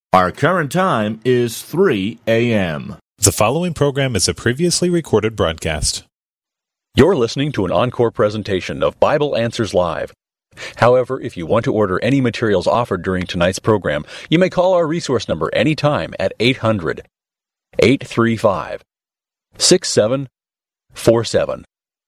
Our current time is 3 a.m. The following program is a previously recorded broadcast. You're listening to an encore presentation of Bible Answers Live. However, if you want to order any materials offered during tonight's program, you may call our resource number anytime at 800-835-6747.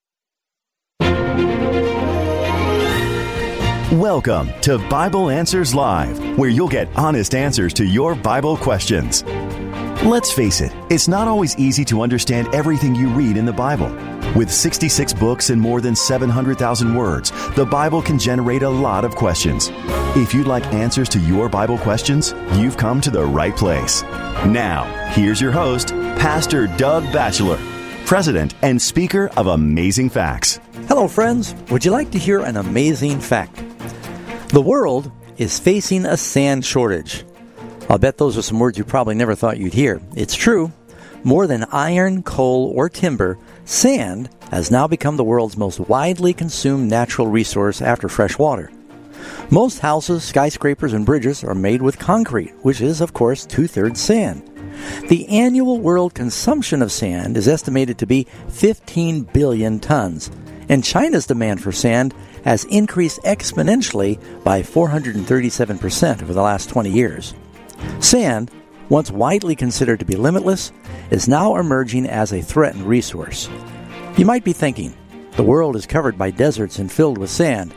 Welcome to Bible Answers Live, where you'll get honest answers to your Bible questions. Let's face it, it's not always easy to understand everything you read in the Bible. With 66 books and more than 700,000 words, the Bible can generate a lot of questions. If you'd like answers to your Bible questions, you've come to the right place. Now, here's your host, Pastor Doug Batchelor, President and Speaker of Amazing Facts. Hello, friends. Would you like to hear an amazing fact? The world is facing a sand shortage. I'll bet those are some words you probably never thought you'd hear. It's true. More than iron, coal, or timber, sand has now become the world's most widely consumed natural resource after fresh water. Most houses, skyscrapers, and bridges are made with concrete, which is, of course, 2/3 sand. The annual world consumption of sand is estimated to be 15 billion tons, and China's demand for sand has increased exponentially by 437% over the last 20 years. Sand, once widely considered to be limitless, is now emerging as a threatened resource. You might be thinking, the world is covered by deserts and filled with sand.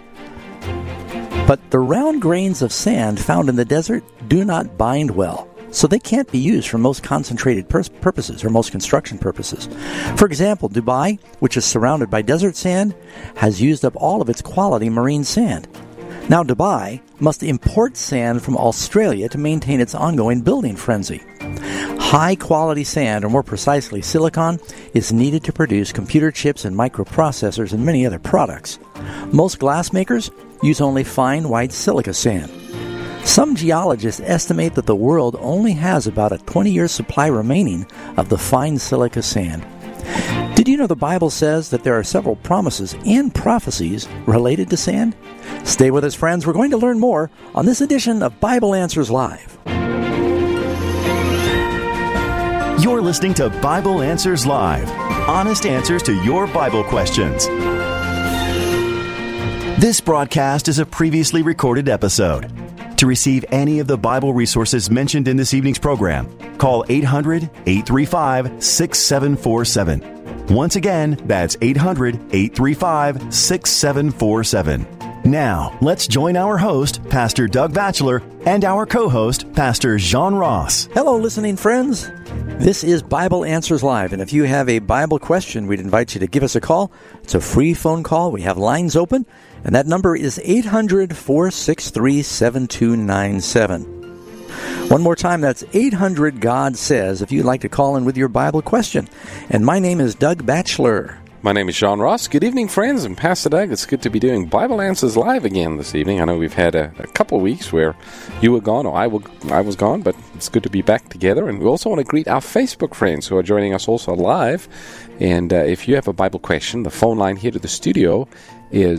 But the round grains of sand found in the desert do not bind well, so they can't be used for most concentrated purposes or most construction purposes. For example, Dubai, which is surrounded by desert sand, has used up all of its quality marine sand. Now Dubai must import sand from Australia to maintain its ongoing building frenzy. High-quality sand, or more precisely silicon, is needed to produce computer chips and microprocessors and many other products. Most glass makers use only fine white silica sand. Some geologists estimate that the world only has about a 20-year supply remaining of the fine silica sand. Did you know the Bible says that there are several promises and prophecies related to sand? Stay with us, friends. We're going to learn more on this edition of Bible Answers Live. You're listening to Bible Answers Live, honest answers to your Bible questions. This broadcast is a previously recorded episode. To receive any of the Bible resources mentioned in this evening's program, call 800-835-6747. Once again, that's 800-835-6747. Now, let's join our host, Pastor Doug Batchelor, and our co-host, Pastor John Ross. Hello, listening friends. This is Bible Answers Live, and if you have a Bible question, we'd invite you to give us a call. It's a free phone call. We have lines open, and that number is 800-463-7297. One more time, that's 800-GOD-SAYS if you'd like to call in with your Bible question. And my name is Doug Batchelor. My name is John Ross. Good evening, friends, and Pastor Doug. It's good to be doing Bible Answers Live again this evening. I know we've had a couple of weeks where you were gone or I was gone, but it's good to be back together. And we also want to greet our Facebook friends who are joining us also live. And if you have a Bible question, the phone line here to the studio is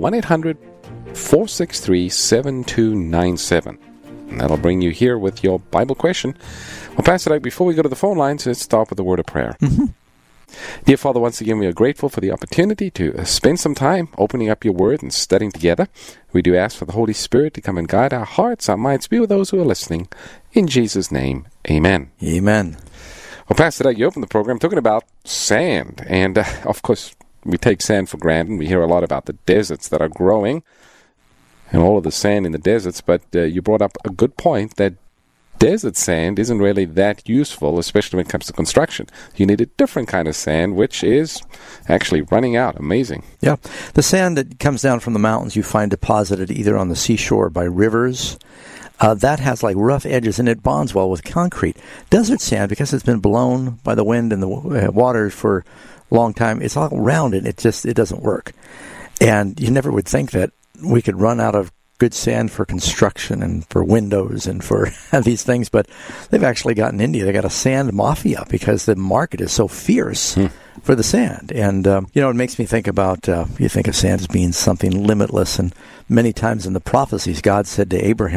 1-800-463-7297. And that'll bring you here with your Bible question. Well, Pastor Doug, before we go to the phone lines, let's start with a word of prayer. Mm-hmm. Dear Father, once again, we are grateful for the opportunity to spend some time opening up your word and studying together. We do ask for the Holy Spirit to come and guide our hearts, our minds, be with those who are listening. In Jesus' name, amen. Amen. Well, Pastor Doug, you opened the program talking about sand. And, of course, we take sand for granted. We hear a lot about the deserts that are growing and all of the sand in the deserts. But you brought up a good point that desert sand isn't really that useful, especially when it comes to construction. You need a different kind of sand, which is actually running out. Amazing. Yeah. The sand that comes down from the mountains you find deposited either on the seashore by rivers. That has like rough edges and it bonds well with concrete. Desert sand, because it's been blown by the wind and the water for a long time, it's all rounded. It doesn't work. And you never would think that we could run out of good sand for construction and for windows and for these things, but they've actually got in India, they got a sand mafia because the market is so fierce for the sand. And, it makes me think about, you think of sand as being something limitless, and many times in the prophecies, God said to Abraham,